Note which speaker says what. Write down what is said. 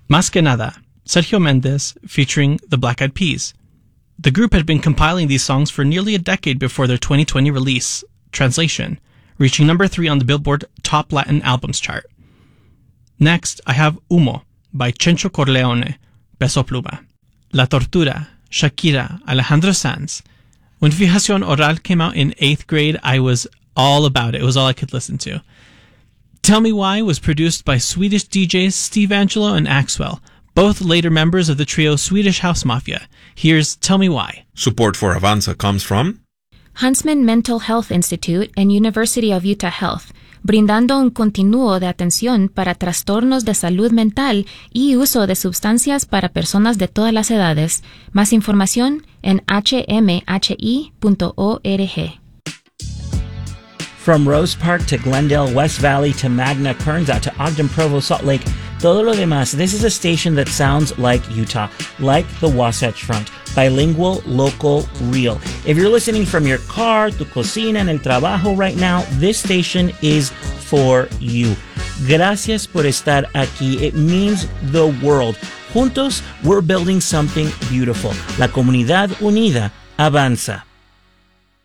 Speaker 1: Más que Nada, Sergio Mendes featuring the Black Eyed Peas. The group had been compiling these songs for nearly a decade before their 2020 release, Translation, reaching number 3 on the Billboard Top Latin Albums chart. Next, I have Humo by Chencho Corleone, Peso Pluma. La Tortura, Shakira, Alejandro Sanz. When Fijación Oral came out in 8th grade, I was all about it. It was all I could listen to. Tell Me Why was produced by Swedish DJs Steve Angelo and Axwell, both later members of the trio Swedish House Mafia. Here's Tell Me Why.
Speaker 2: Support for Avanza comes from
Speaker 3: Huntsman Mental Health Institute and University of Utah Health, brindando un continuo de atención para trastornos de salud mental y uso de sustancias para personas de todas las edades. Más información en hmhi.org.
Speaker 4: From Rose Park to Glendale, West Valley to Magna, Kearns out to Ogden, Provo, Salt Lake, todo lo demás, this is a station that sounds like Utah, like the Wasatch Front. Bilingual, local, real. If you're listening from your car, tu cocina, en el trabajo right now, this station is for you. Gracias por estar aquí. It means the world. Juntos, we're building something beautiful. La comunidad unida avanza.